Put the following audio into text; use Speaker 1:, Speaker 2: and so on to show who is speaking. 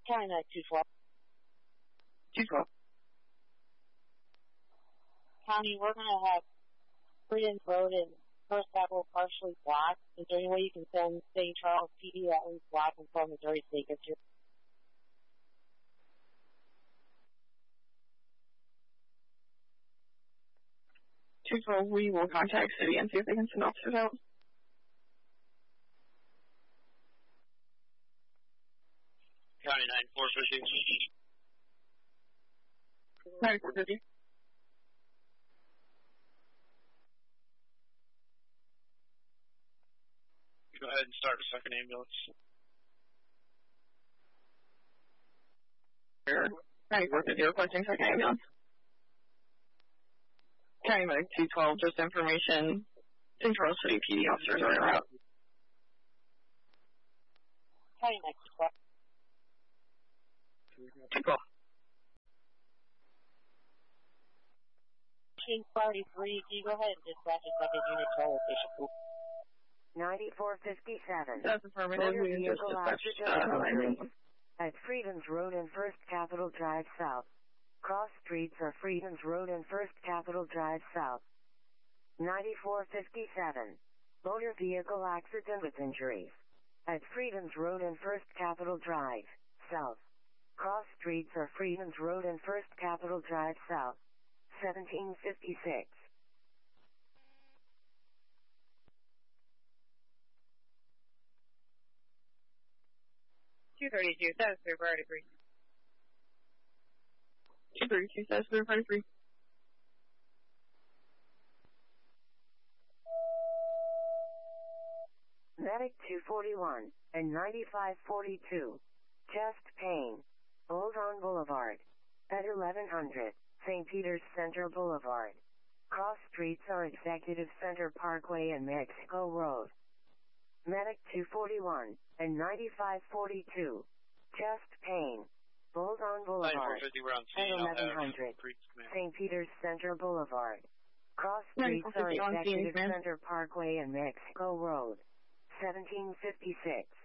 Speaker 1: China 212.
Speaker 2: 212.
Speaker 1: County, we're going to have Freedom Road and First Capital partially blocked. Is there any way you can send St. Charles PD at least block until Missouri State gets here?
Speaker 2: We will contact City and see if they can send officers out.
Speaker 3: County 9450.
Speaker 2: 9450.
Speaker 3: Go ahead and start a second ambulance.
Speaker 2: 9450 requesting second ambulance. County Medic 212, just information. Central City PD officers are en route.
Speaker 1: County Medic 212.
Speaker 2: 212.
Speaker 1: King Priority 3, can you go ahead and dispatch a second unit to our location, please?
Speaker 4: 9457.
Speaker 2: That's affirmative.
Speaker 4: Motor
Speaker 2: We just
Speaker 4: vehicle
Speaker 2: dispatched
Speaker 4: accident at Freedoms Road and First Capital Drive South. Cross streets are Freedoms Road and First Capital Drive South. 9457. Motor vehicle accident with injuries at Freedoms Road and First Capital Drive South. Cross streets are Freedoms Road and First Capital Drive South. 1756.
Speaker 2: 232, that's their priority 3. 232, that's their priority 3.
Speaker 4: Medic 241 and 9542. Chest pain. Old On Boulevard. At 1100, St. Peter's Center Boulevard. Cross streets are Executive Center Parkway and Mexico Road. Medic 241 and 9542. Chest pain. Old On Boulevard. At 1100, St. Peter's Center Boulevard. Cross streets are Executive Center Parkway and Mexico Road. 1756.